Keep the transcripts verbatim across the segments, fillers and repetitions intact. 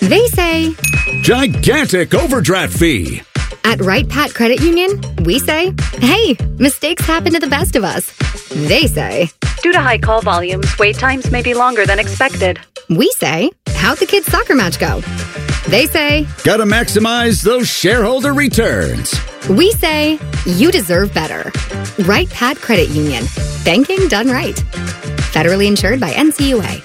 They say, gigantic overdraft fee. At Right Pat Credit Union, we say, hey, mistakes happen to the best of us. They say, due to high call volumes, wait times may be longer than expected. We say, how'd the kids' soccer match go? They say, gotta maximize those shareholder returns. We say, you deserve better. Right Pat Credit Union. Banking done right. Federally insured by N C U A.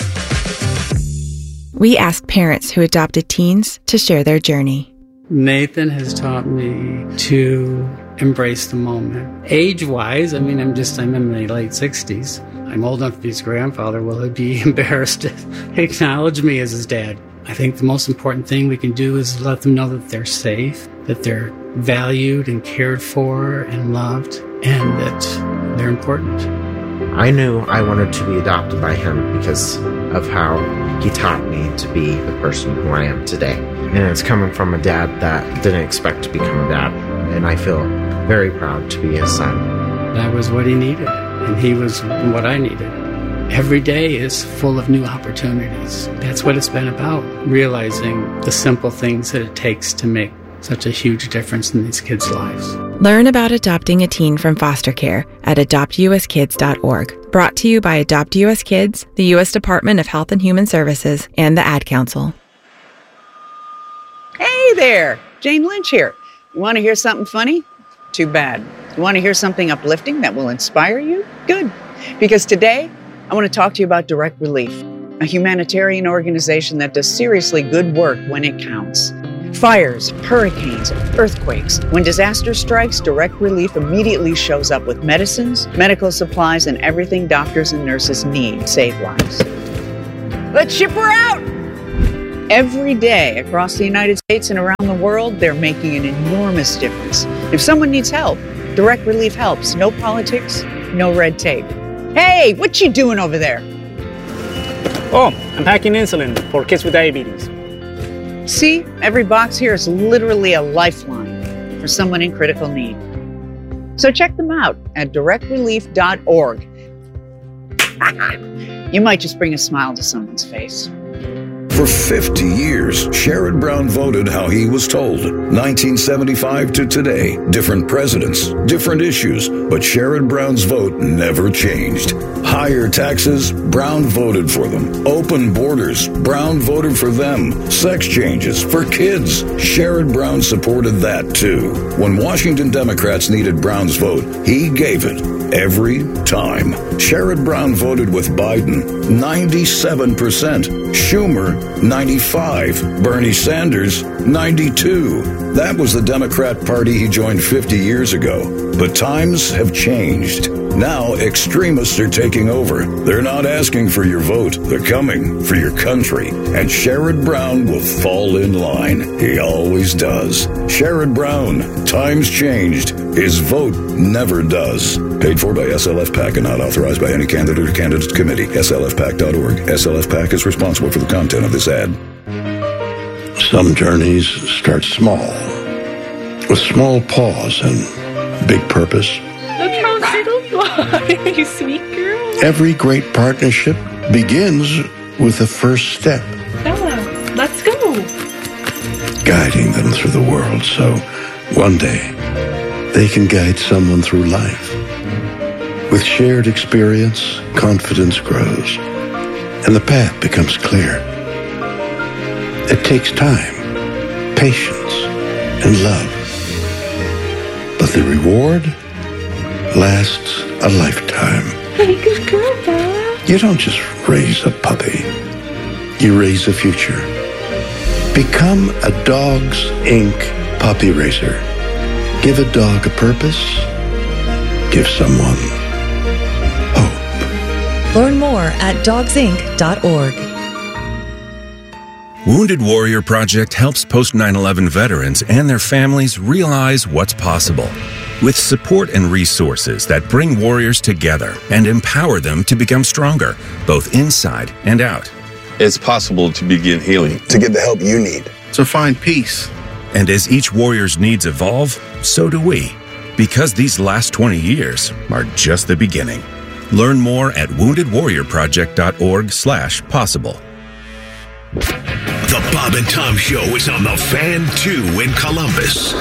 We asked parents who adopted teens to share their journey. Nathan has taught me to embrace the moment. Age-wise, I mean, I'm just, I'm in my late sixties. I'm old enough to be his grandfather. Will he be embarrassed to acknowledge me as his dad? I think the most important thing we can do is let them know that they're safe, that they're valued and cared for and loved, and that they're important. I knew I wanted to be adopted by him because of how he taught me to be the person who I am today. And it's coming from a dad that didn't expect to become a dad. And I feel very proud to be his son. That was what he needed, and he was what I needed. Every day is full of new opportunities. That's what it's been about, realizing the simple things that it takes to make such a huge difference in these kids' lives. Learn about adopting a teen from foster care at adopt u s kids dot org. Brought to you by Adopt U S Kids, the U S Department of Health and Human Services, and the Ad Council. Hey there, Jane Lynch here. You want to hear something funny? Too bad. You want to hear something uplifting that will inspire you? Good. Because today, I want to talk to you about Direct Relief, a humanitarian organization that does seriously good work when it counts. Fires, hurricanes, earthquakes. When disaster strikes, Direct Relief immediately shows up with medicines, medical supplies, and everything doctors and nurses need to save lives. Let's ship her out! Every day across the United States and around the world, they're making an enormous difference. If someone needs help, Direct Relief helps. No politics, no red tape. Hey, what you doing over there? Oh, I'm packing insulin for kids with diabetes. See, every box here is literally a lifeline for someone in critical need. So check them out at direct relief dot org. You might just bring a smile to someone's face. For fifty years, Sherrod Brown voted how he was told. nineteen seventy-five to today, different presidents, different issues, but Sherrod Brown's vote never changed. Higher taxes, Brown voted for them. Open borders, Brown voted for them. Sex changes for kids, Sherrod Brown supported that too. When Washington Democrats needed Brown's vote, he gave it every time. Sherrod Brown voted with Biden, ninety-seven percent. Schumer, ninety-five. Bernie Sanders, ninety-two. That was the Democrat Party he joined fifty years ago. But times have changed. Now extremists are taking over. They're not asking for your vote. They're coming for your country. And Sherrod Brown will fall in line. He always does. Sherrod Brown, times changed. His vote never does. Paid for by S L F PAC and not authorized by any candidate or candidate committee. S L F PAC dot org. S L F PAC is responsible for the content of this ad. Some journeys start small, with small pause and big purpose. Look how little you are, you sweet girl. Every great partnership begins with the first step. Bella, let's go. Guiding them through the world so one day they can guide someone through life. With shared experience, confidence grows, and the path becomes clear. It takes time, patience, and love. But the reward lasts a lifetime. Hey, good girl, Bella. You don't just raise a puppy. You raise a future. Become a Dogs Incorporated puppy raiser. Give a dog a purpose. Give someone hope. Learn more at dogs inc dot org. Wounded Warrior Project helps post nine eleven veterans and their families realize what's possible. With support and resources that bring warriors together and empower them to become stronger, both inside and out. It's possible to begin healing. To get the help you need. To find peace. And as each warrior's needs evolve, so do we. Because these last twenty years are just the beginning. Learn more at wounded warrior project dot org slash possible. The Bob and Tom Show is on the Fan two in Columbus.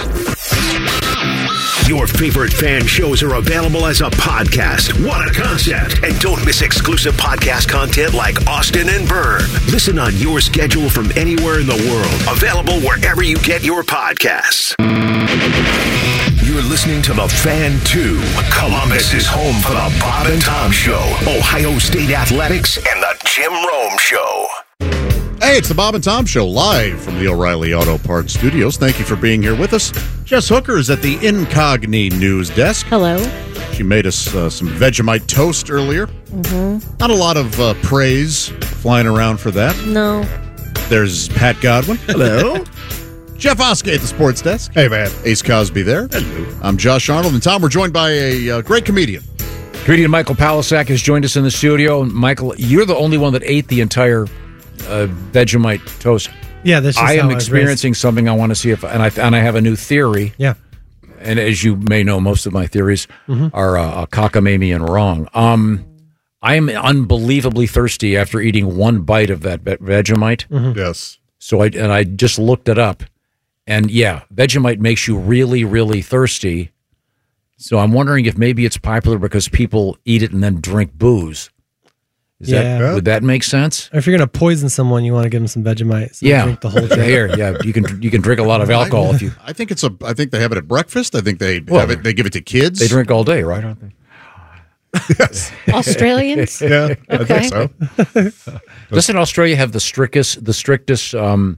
Your favorite fan shows are available as a podcast. What a concept. And don't miss exclusive podcast content like Austin and Byrne. Listen on your schedule from anywhere in the world. Available wherever you get your podcasts. You're listening to the Fan two. Columbus is home for the Bob and Tom Show, Ohio State Athletics, and the Jim Rome Show. Hey, it's the Bob and Tom Show, live from the O'Reilly Auto Parts Studios. Thank you for being here with us. Jess Hooker is at the Incogni News Desk. Hello. She made us uh, some Vegemite toast earlier. Mm-hmm. Not a lot of uh, praise flying around for that. No. There's Pat Godwin. Hello. Jeff Oskey at the Sports Desk. Hey, man. Ace Cosby there. Hello. I'm Josh Arnold. And Tom, we're joined by a uh, great comedian. Comedian Michael Palasak has joined us in the studio. Michael, you're the only one that ate the entire uh, Vegemite toast. Yeah, this is I am how I experiencing raised. something I want to see if, and I and I have a new theory. Yeah. And as you may know, most of my theories Mm-hmm. are uh, cockamamie and wrong. Um, I am unbelievably thirsty after eating one bite of that ve- Vegemite. Mm-hmm. Yes. So I and I just looked it up, and yeah, Vegemite makes you really, really thirsty. So I'm wondering if maybe it's popular because people eat it and then drink booze. Is Yeah. that, would that make sense? Or if you're going to poison someone, you want to give them some Vegemite. So Yeah, drink the whole drink. Here, yeah, you can you can drink a lot of alcohol I, if you. I think it's a. I think they have it at breakfast. I think they Well, have it. They give it to kids. They drink all day, right? Aren't they? Australians? Yeah, I Okay. think so. Doesn't Australia have the strictest the strictest um,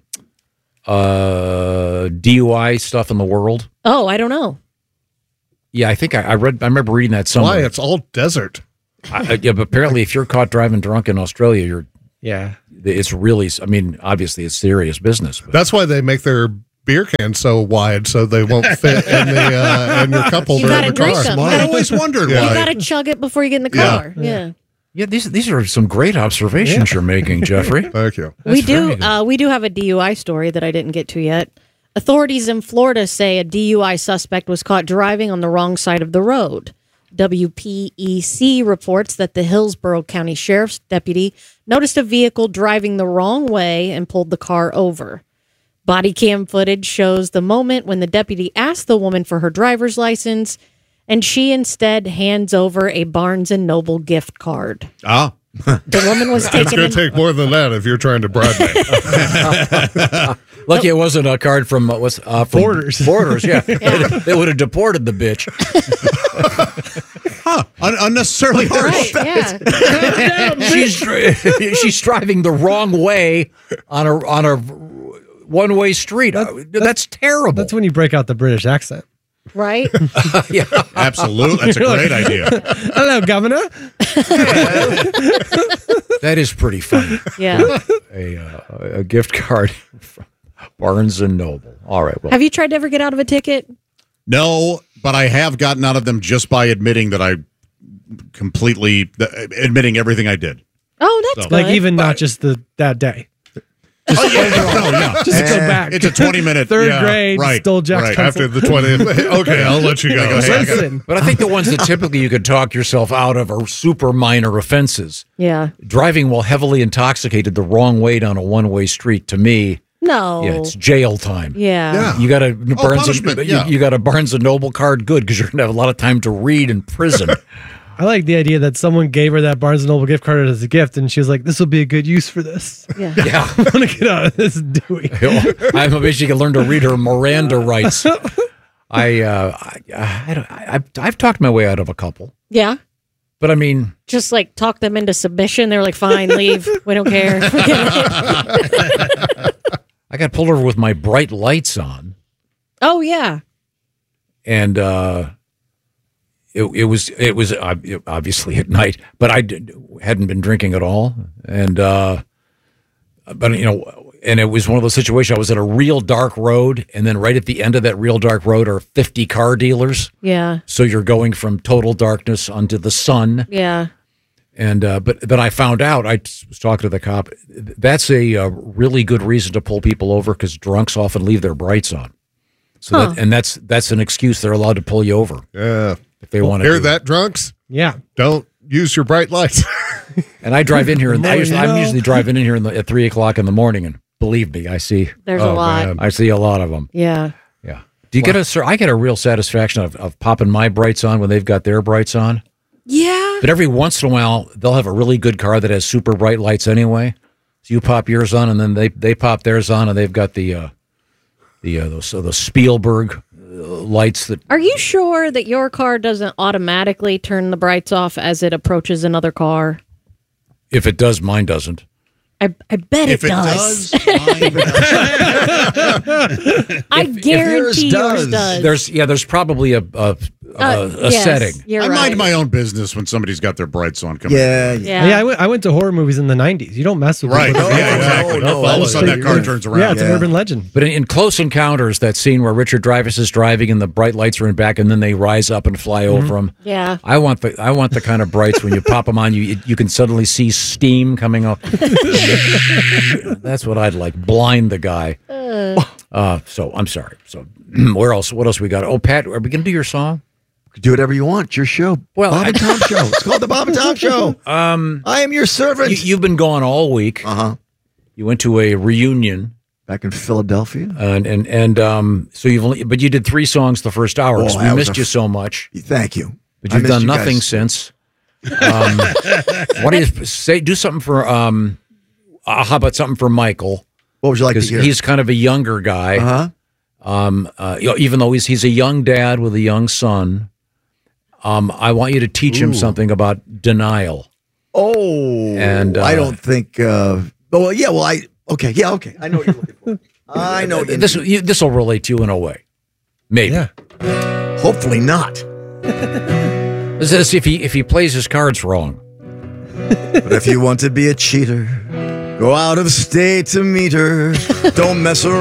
uh, D U I stuff in the world? Oh, I don't know. Yeah, I think I, I read. I remember reading that somewhere. Why? It's all desert. I, yeah, but apparently, if you're caught driving drunk in Australia, you're Yeah. it's really. I mean, obviously, it's serious business. But That's why they make their beer cans so wide so they won't fit in the uh, in your cup holder You gotta in the drink car. them. I always wondered Yeah. You why. got to chug it before you get in the Yeah. car. Yeah. yeah, these these are some great observations you're making, Jeffrey. Thank you. we That's very do good. uh, we do have a D U I story that I didn't get to yet. Authorities in Florida say a D U I suspect was caught driving on the wrong side of the road. W P E C reports that the Hillsborough County Sheriff's deputy noticed a vehicle driving the wrong way and pulled the car over. Body cam footage shows the moment when the deputy asked the woman for her driver's license, and she instead hands over a Barnes and Noble gift card. Ah. The woman was It's taken going in. to take more than that if you're trying to bribe me. Lucky it wasn't a card from uh, what's uh, from Borders. Borders, yeah. Yeah. They would have deported the bitch. Huh. Un- unnecessarily harsh. Right, yeah. she's dri- she's driving the wrong way on a on a one way street. Uh, that's, terrible. That's when you break out the British accent. Right? yeah, Absolutely. That's a You're great like, idea. Hello, Governor. that is pretty funny. Yeah. A uh, a gift card from Barnes and Noble. All right. Well, Have you tried to ever get out of a ticket? No, but I have gotten out of them just by admitting that I completely admitting everything I did. Oh, that's So- good. Like even not just the that day. Just oh, yeah. No, yeah. Just to go back. It's a twenty minute Third yeah, grade, right, stole Jack's right. pencil. After the twentieth. Okay, I'll let you go. Go ahead. Listen. but I think the ones that typically you could talk yourself out of are super minor offenses. Yeah. Driving while heavily intoxicated the wrong way down a one way street, to me, No. yeah, it's jail time. Yeah. Yeah. You got a Barnes punishment, and, yeah. you, you got a Barnes and Noble card, good, because you're gonna have a lot of time to read in prison. I like the idea that someone gave her that Barnes and Noble gift card as a gift, and she was like, "This will be a good use for this." Yeah. yeah, I want to get out of this Dewey. I'm basically learn to read her Miranda rights. I, uh, I, I, don't- I, I've, I've talked my way out of a couple, Yeah. but I mean, Just like talk them into submission. They're like, fine, leave. We don't care. I got pulled over with my bright lights on, Oh, yeah. and uh, it, it was it was uh, obviously at night, but I did, hadn't been drinking at all, and uh, but you know, and it was one of those situations. I was at a real dark road, and then right at the end of that real dark road are fifty car dealers. Yeah. So you're going from total darkness onto the sun. Yeah. And uh, but but I found out, I was talking to the cop, that's a, uh really good reason to pull people over because drunks often leave their brights on. So Huh. that, and that's that's an excuse they're allowed to pull you over. Yeah. If they want to Hear that, drunks? Yeah. Don't use your bright lights. And I drive in here, and I No, usually, no. I'm usually driving in here in the, at three o'clock in the morning, and believe me, I see. There's a oh, lot. man. I see a lot of them. Yeah. Yeah. Do you get a? sir, I get a real satisfaction of, of popping my brights on when they've got their brights on. Yeah. But every once in a while, they'll have a really good car that has super bright lights anyway. So you pop yours on, and then they, they pop theirs on, and they've got the uh, the uh, those uh, the Spielberg uh, lights that. Are you sure that your car doesn't automatically turn the brights off as it approaches another car? If it does, mine doesn't. I, I bet If it it does. does, I guarantee yours does. does. There's yeah, there's probably a a, a, Uh, a yes, setting. you're I right. mind my own business when somebody's got their brights on. Coming Yeah, in. Yeah. Yeah, I went, I went to horror movies in the nineties. You don't mess with them. Right. with Yeah, the- exactly. no, All of a no, sudden, that no. car turns around. Yeah, it's an Yeah. urban legend. But in, in Close Encounters, that scene where Richard Dreyfuss is driving and the bright lights are in back, and then they rise up and fly Mm-hmm. over him. Yeah. I want the I want the kind of brights when you pop them on, you you can suddenly see steam coming up. That's what I'd like. Blind the guy. Uh, Uh, so I'm sorry. So where else? What else we got? Oh, Pat, are we gonna do your song? Do whatever you want. It's your show. Well, Bob I- and Tom Show. It's called the Bob and Tom Show. Um, I am your servant. you, you've been gone all week. Uh huh. You went to a reunion. Back in Philadelphia. And and and um, so you've only, but you did three songs the first hour. Oh, 'cause we that was missed a you f- so much. Thank you. But I you've missed done you nothing guys. since. Um, what do you say? Do something for. Um, uh, how about something for Michael? What would you like to Because hear? he's kind of a younger guy. Uh-huh. Um, uh, you know, even though he's he's a young dad with a young son. Um, I want you to teach him Ooh. something about denial. Oh, And, uh, I don't think. Uh, oh, well, yeah. Well, I. Okay. Yeah. Okay. I know what you're looking for. I know what you This need. this will relate to you in a way, maybe. Yeah. Hopefully not. This is if he if he plays his cards wrong. But if you want to be a cheater, go out of state to meet her. Don't mess around.